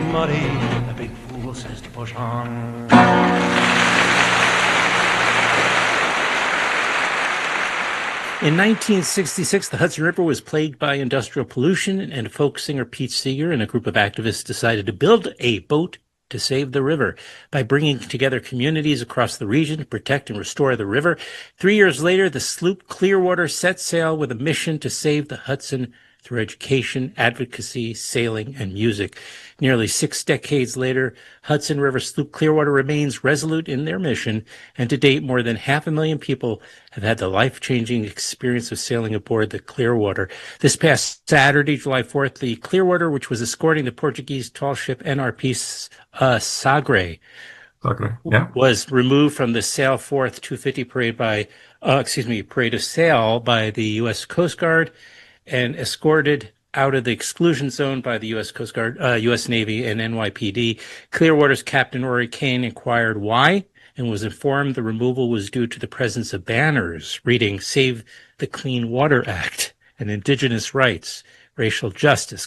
muddy, the big fool says to push on. In 1966, the Hudson River was plagued by industrial pollution, and folk singer Pete Seeger and a group of activists decided to build a boat to save the river by bringing together communities across the region to protect and restore the river. 3 years later, the sloop Clearwater set sail with a mission to save the Hudson through education, advocacy, sailing, and music. Nearly 6 decades later, Hudson River sloop Clearwater remains resolute in their mission, and to date, more than 500,000 people have had the life-changing experience of sailing aboard the Clearwater. This past Saturday, July 4th, the Clearwater, which was escorting the Portuguese tall ship NRP Sagre, Yeah. was removed from the Sail Forth 250 parade of sail by the U.S. Coast Guard and escorted out of the exclusion zone by the U.S. Coast Guard, U.S. Navy, and NYPD. Clearwater's Captain Rory Kane inquired why and was informed the removal was due to the presence of banners reading Save the Clean Water Act and Indigenous rights, racial justice,